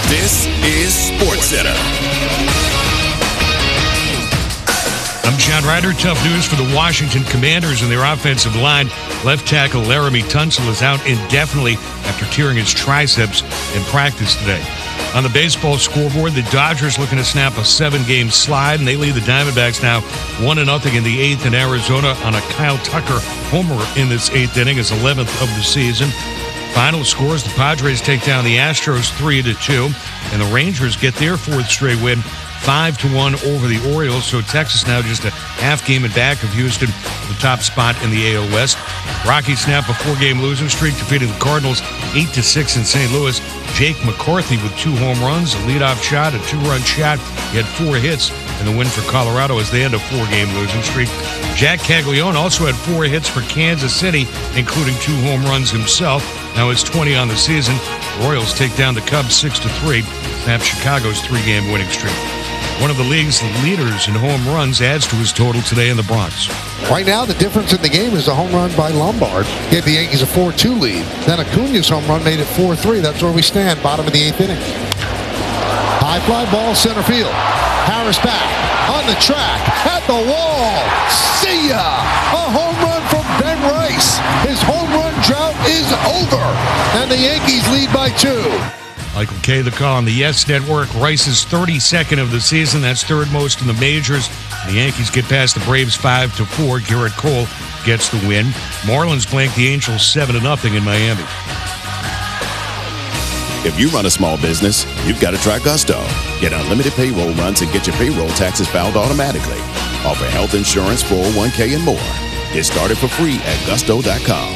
This is SportsCenter. I'm John Ryder. Tough news for the Washington Commanders and their offensive line. Left tackle Laremy Tunsil is out indefinitely after tearing his triceps in practice today. On the baseball scoreboard, the Dodgers looking to snap a 7-game slide, and they lead the Diamondbacks now 1-0 in the 8th in Arizona on a Kyle Tucker homer in this 8th inning, his 11th of the season. Final scores, the Padres take down the Astros 3-2, and the Rangers get their 4th straight win 5-1 over the Orioles. So Texas now just a half game in back of Houston, the top spot in the AL West. Rockies snap a 4-game losing streak, defeating the Cardinals 8-6 in St. Louis. Jake McCarthy with 2 home runs, a leadoff shot, a 2-run shot. He had 4 hits in the win for Colorado as they end a 4-game losing streak. Jack Caglione also had 4 hits for Kansas City, including 2 home runs himself. Now it's 20 on the season. The Royals take down the Cubs 6-3, snap Chicago's 3-game winning streak. One of the league's leaders in home runs adds to his total today in the Bronx. Right now, the difference in the game is a home run by Lombard. Gave the Yankees a 4-2 lead. Then Acuna's home run made it 4-3. That's where we stand, bottom of the 8th inning. High fly ball, center field. Harris back, on the track, at the wall. See ya! A home run from Ben Rice. His home run drought is over. And the Yankees lead by 2. Michael Kay, the call on the Yes Network. Rice's 32nd of the season. That's 3rd most in the majors. The Yankees get past the Braves 5-4. Garrett Cole gets the win. Marlins blank the Angels 7-0 in Miami. If you run a small business, you've got to try Gusto. Get unlimited payroll runs and get your payroll taxes filed automatically. Offer health insurance, 401k, and more. Get started for free at gusto.com.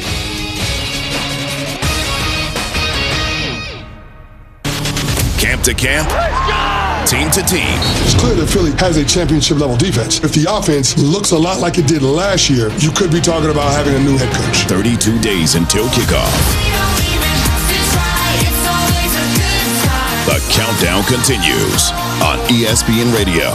Camp to camp, team to team. It's clear that Philly has a championship-level defense. If the offense looks a lot like it did last year, you could be talking about having a new head coach. 32 days until kickoff. The countdown continues on ESPN Radio.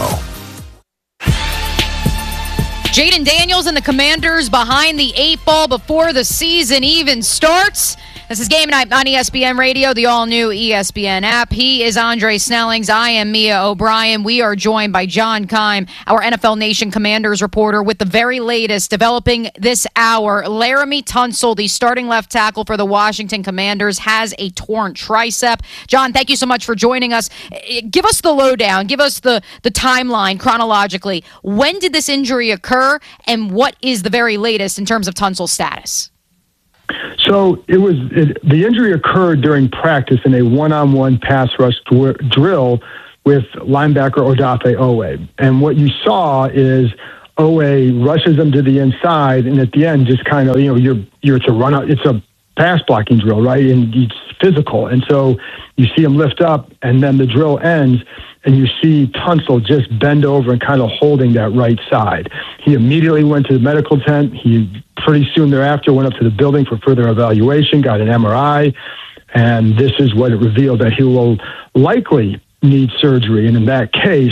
Jaden Daniels and the Commanders behind the 8 ball before the season even starts. This is Game Night on ESPN Radio, the all-new ESPN app. He is Andre Snellings. I am Mia O'Brien. We are joined by John Keim, our NFL Nation Commanders reporter, with the very latest developing this hour. Laremy Tunsil, the starting left tackle for the Washington Commanders, has a torn tricep. John, thank you so much for joining us. Give us the lowdown. Give us the timeline chronologically. When did this injury occur, and what is the very latest in terms of Tunsil's status? So the injury occurred during practice in a one-on-one pass rush drill with linebacker Odafe Oweh. And what you saw is Oweh rushes him to the inside, and at the end, just kind of, it's a run out. It's a pass blocking drill, right? And it's physical. And so you see him lift up, and then the drill ends, and you see Tunsil just bend over and kind of holding that right side. He immediately went to the medical tent. He pretty soon thereafter went up to the building for further evaluation, got an MRI, and this is what it revealed, that he will likely need surgery. And in that case,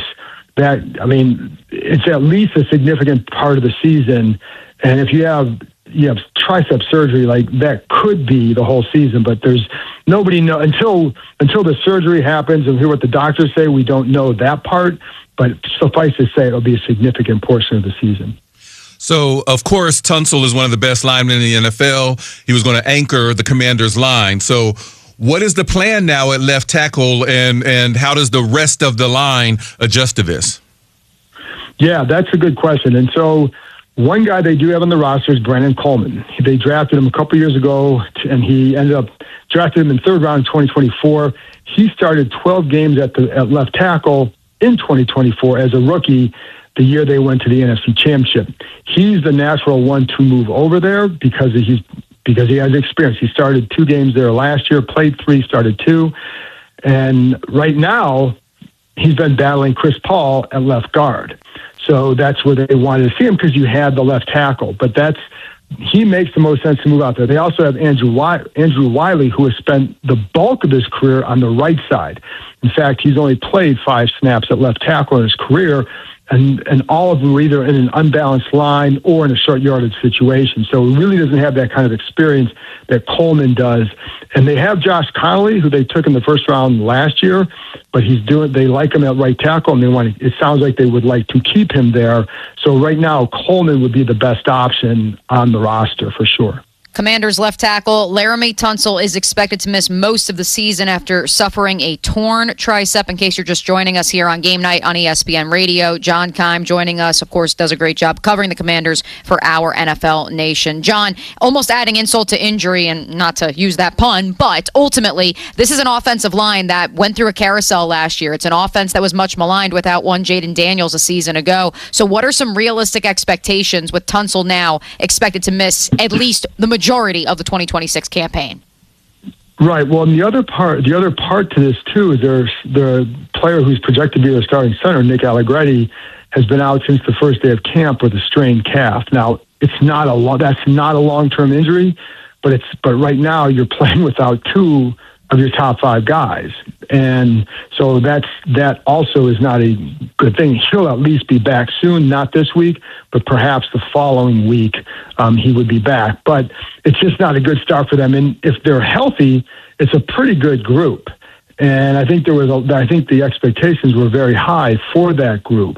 it's at least a significant part of the season. And if you have tricep surgery, like that could be the whole season, but there's nobody know until the surgery happens and hear what the doctors say. We don't know that part, but suffice to say, it'll be a significant portion of the season. So, of course, Tunsil is one of the best linemen in the NFL. He was going to anchor the Commanders' line. So, what is the plan now at left tackle, and how does the rest of the line adjust to this? Yeah, that's a good question. And so, one guy they do have on the roster is Brandon Coleman. They drafted him a couple years ago, and he ended up drafted him in 3rd round in 2024. He started 12 games at left tackle in 2024 as a rookie, the year they went to the NFC Championship. He's the natural one to move over there because he has experience. He started 2 games there last year, played 3, started 2. And right now, he's been battling Chris Paul at left guard. So that's where they wanted to see him because you had the left tackle. But he makes the most sense to move out there. They also have Andrew Wiley, who has spent the bulk of his career on the right side. In fact, he's only played 5 snaps at left tackle in his career. and all of them were either in an unbalanced line or in a short yardage situation. So he really doesn't have that kind of experience that Coleman does. And they have Josh Connolly, who they took in the first round last year, but they like him at right tackle, and it sounds like they would like to keep him there. So right now, Coleman would be the best option on the roster for sure. Commanders left tackle Laremy Tunsil is expected to miss most of the season after suffering a torn tricep. In case you're just joining us here on Game Night on ESPN Radio, John Keim joining us, of course, does a great job covering the Commanders for our NFL Nation. John, almost adding insult to injury, and not to use that pun, but ultimately, this is an offensive line that went through a carousel last year. It's an offense that was much maligned without one Jaden Daniels a season ago. So what are some realistic expectations with Tunsil now expected to miss at least the majority of the 2026 campaign? Right. Well, and the other part to this too is there's the player who's projected to be their starting center, Nick Allegretti, has been out since the first day of camp with a strained calf. Now, that's not a long-term injury, but right now you're playing without two of your top five guys. And so that also is not a good thing. He'll at least be back soon, not this week, but perhaps the following week he would be back. But it's just not a good start for them. And if they're healthy, it's a pretty good group. And I think the expectations were very high for that group.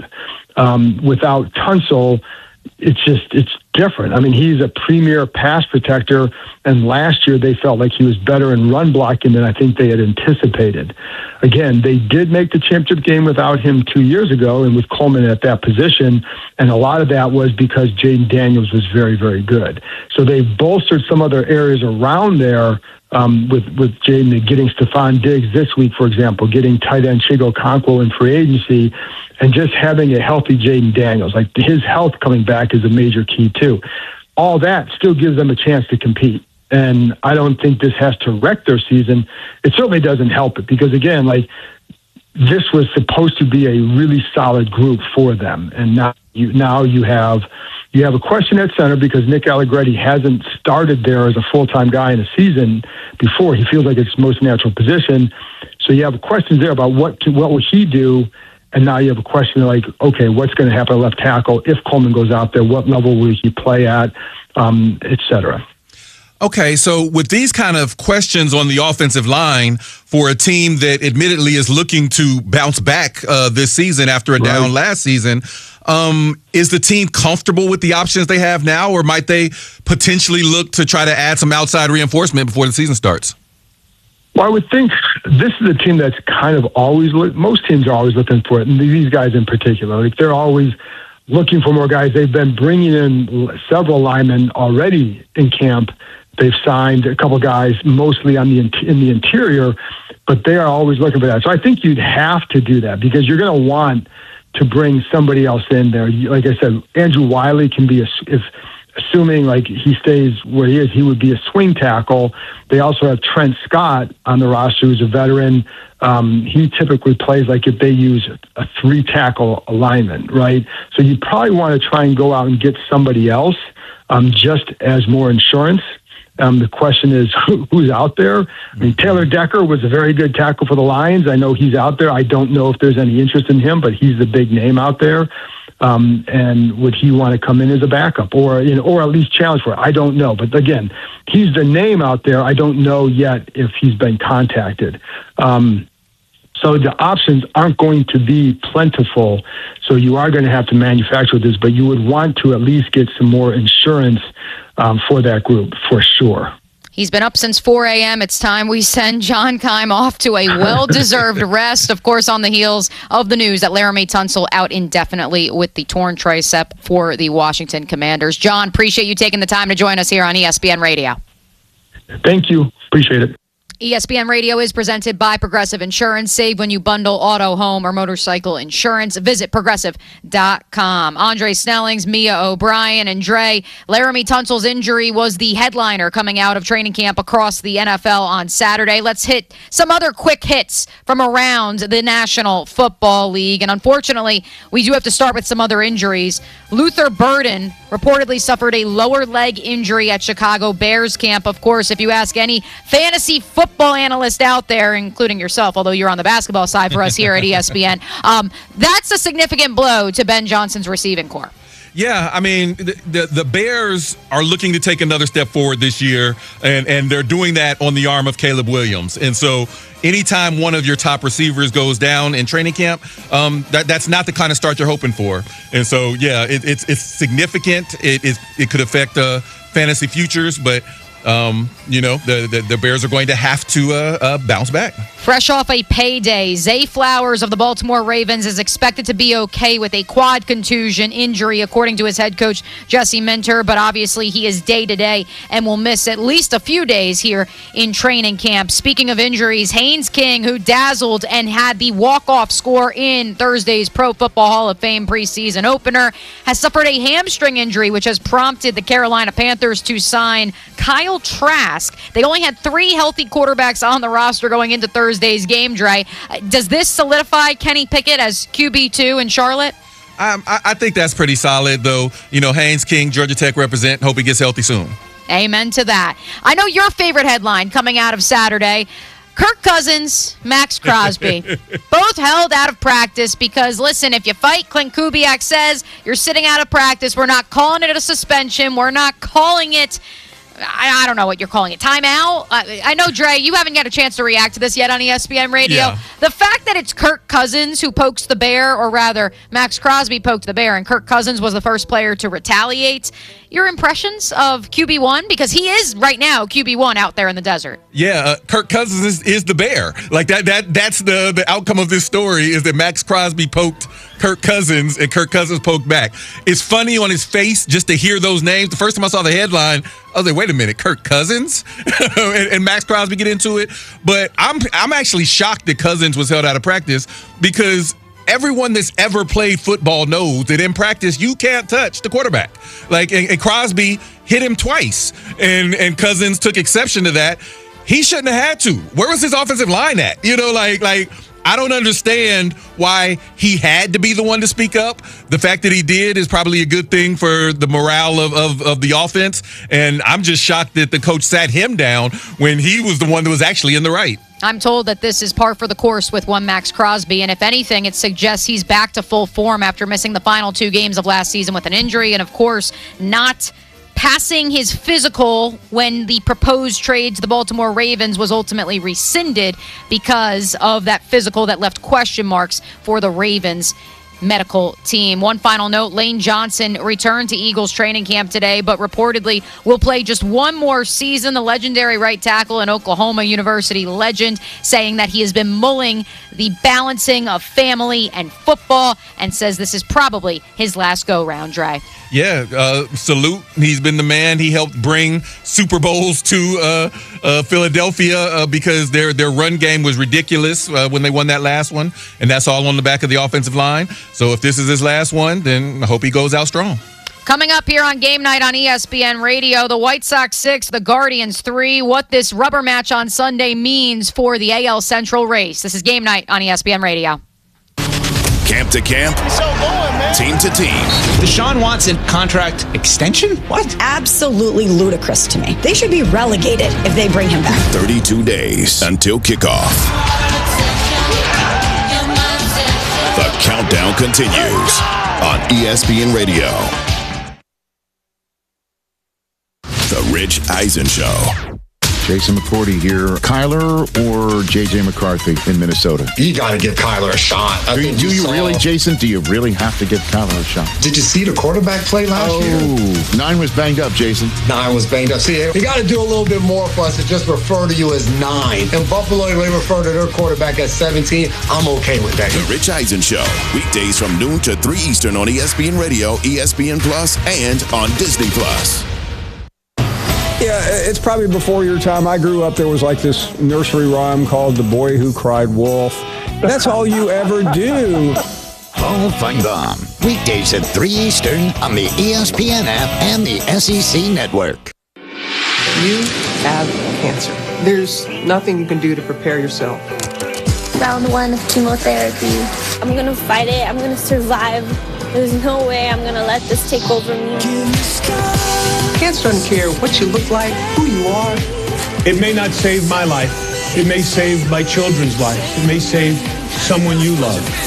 Without Tunsil, it's different. I mean, he's a premier pass protector, and last year they felt like he was better in run blocking than I think they had anticipated. Again, they did make the championship game without him 2 years ago, and with Coleman at that position, and a lot of that was because Jaden Daniels was very, very good. So they bolstered some other areas around there with Jaden, getting Stephon Diggs this week, for example, getting tight end Chigo Okonkwo in free agency, and just having a healthy Jaden Daniels. Like, his health coming back is a major key too. All that still gives them a chance to compete. And I don't think this has to wreck their season. It certainly doesn't help it, because again, this was supposed to be a really solid group for them. And now you have a question at center because Nick Allegretti hasn't started there as a full-time guy in a season before. He feels like it's his most natural position. So you have questions there about what will he do. And now you have a question like, okay, what's going to happen at left tackle if Coleman goes out there? What level will he play at, et cetera? Okay, so with these kind of questions on the offensive line for a team that admittedly is looking to bounce back this season after a down last season, is the team comfortable with the options they have now, or might they potentially look to try to add some outside reinforcement before the season starts? Well, I would think this is a team that's kind of always most teams are always looking for it, and these guys in particular. Like, they're always looking for more guys. They've been bringing in several linemen already in camp. They've signed a couple guys, mostly in the interior, but they are always looking for that. So I think you'd have to do that because you're going to want to bring somebody else in there. Like I said, Andrew Wiley can be assuming like he stays where he is, he would be a swing tackle. They also have Trent Scott on the roster, who's a veteran. He typically plays like if they use a 3-tackle alignment, right? So you probably want to try and go out and get somebody else just as more insurance. The question is who's out there. I mean, Taylor Decker was a very good tackle for the Lions. I know he's out there. I don't know if there's any interest in him, but he's the big name out there. And would he want to come in as a backup or at least challenge for it? I don't know. But again, he's the name out there. I don't know yet if he's been contacted. So the options aren't going to be plentiful. So you are going to have to manufacture this, but you would want to at least get some more insurance for that group for sure. He's been up since 4 a.m. It's time we send John Keim off to a well-deserved rest, of course, on the heels of the news that Laremy Tunsil out indefinitely with the torn tricep for the Washington Commanders. John, appreciate you taking the time to join us here on ESPN Radio. Thank you. Appreciate it. ESPN Radio is presented by Progressive Insurance. Save when you bundle auto, home, or motorcycle insurance. Visit Progressive.com. Andre Snellings, Mia O'Brien, and Dre. Laremy Tunsil's injury was the headliner coming out of training camp across the NFL on Saturday. Let's hit some other quick hits from around the National Football League. And unfortunately, we do have to start with some other injuries. Luther Burden reportedly suffered a lower leg injury at Chicago Bears camp. Of course, if you ask any fantasy football football analyst out there, including yourself, although you're on the basketball side for us here at ESPN, that's a significant blow to Ben Johnson's receiving corps. Yeah, I mean, the Bears are looking to take another step forward this year, and they're doing that on the arm of Caleb Williams. And so anytime one of your top receivers goes down in training camp, that's not the kind of start you're hoping for. And so, yeah, it's significant. It could affect fantasy futures, but the Bears are going to have to bounce back. Fresh off a payday, Zay Flowers of the Baltimore Ravens is expected to be okay with a quad contusion injury, according to his head coach, Jesse Minter. But obviously, he is day-to-day and will miss at least a few days here in training camp. Speaking of injuries, Haynes King, who dazzled and had the walk-off score in Thursday's Pro Football Hall of Fame preseason opener, has suffered a hamstring injury, which has prompted the Carolina Panthers to sign Kyle Trask. They only had 3 healthy quarterbacks on the roster going into Thursday's game, Dre. Does this solidify Kenny Pickett as QB2 in Charlotte? I think that's pretty solid, though. Haynes King, Georgia Tech represent. Hope he gets healthy soon. Amen to that. I know your favorite headline coming out of Saturday. Kirk Cousins, Max Crosby, both held out of practice because, listen, if you fight, Clint Kubiak says you're sitting out of practice. We're not calling it a suspension. We're not calling it, I don't know what you're calling it, timeout. I know, Dre, you haven't got a chance to react to this yet on ESPN Radio. Yeah. The fact that it's Kirk Cousins who pokes the bear, or rather, Max Crosby poked the bear, and Kirk Cousins was the first player to retaliate. Your impressions of QB1? Because he is right now QB1 out there in the desert. Yeah, Kirk Cousins is the bear. Like that's the outcome of this story, is that Max Crosby poked Kirk Cousins and Kirk Cousins poked back. It's funny on his face just to hear those names. The first time I saw the headline, I was like, wait a minute, Kirk Cousins and Max Crosby get into it. But I'm actually shocked that Cousins was held out of practice, because everyone that's ever played football knows that in practice you can't touch the quarterback. And Crosby hit him twice, and Cousins took exception to that. He shouldn't have had to. Where was his offensive line at? I don't understand why he had to be the one to speak up. The fact that he did is probably a good thing for the morale of the offense. And I'm just shocked that the coach sat him down when he was the one that was actually in the right. I'm told that this is par for the course with one Max Crosby, and if anything, it suggests he's back to full form after missing the final 2 games of last season with an injury, and of course, not passing his physical when the proposed trade to the Baltimore Ravens was ultimately rescinded because of that physical that left question marks for the Ravens medical team. One final note, Lane Johnson returned to Eagles training camp today, but reportedly will play just one more season. The legendary right tackle and Oklahoma University legend saying that he has been mulling the balancing of family and football and says this is probably his last go-round, Dre. Yeah, salute. He's been the man. He helped bring Super Bowls to Philadelphia because their run game was ridiculous when they won that last one, and that's all on the back of the offensive line. So if this is his last one, then I hope he goes out strong. Coming up here on Game Night on ESPN Radio, the White Sox 6, the Guardians 3, what this rubber match on Sunday means for the AL Central race. This is Game Night on ESPN Radio. Camp to camp, team to team. Deshaun Watson contract extension? What? Absolutely ludicrous to me. They should be relegated if they bring him back. 32 days until kickoff. The countdown continues on ESPN Radio. The Rich Eisen Show. Jason McCourty here. Kyler or J.J. McCarthy in Minnesota? You got to give Kyler a shot. Do you really, Jason? Do you really have to give Kyler a shot? Did you see the quarterback play last year? 9 was banged up, Jason. 9 was banged up. See, you got to do a little bit more for us to just refer to you as 9. In Buffalo, they refer to their quarterback as 17. I'm okay with that. The Rich Eisen Show. Weekdays from noon to 3 Eastern on ESPN Radio, ESPN Plus, and on Disney Plus. Yeah, it's probably before your time. I grew up, there was like this nursery rhyme called The Boy Who Cried Wolf. That's all you ever do. Hall Fun Bomb. Weekdays at 3 Eastern on the ESPN app and the SEC Network. You have cancer. There's nothing you can do to prepare yourself. Round 1 of chemotherapy. I'm going to fight it. I'm going to survive. There's no way I'm going to let this take over me. Cancer doesn't care what you look like, who you are. It may not save my life, It may save my children's lives. It may save someone you love.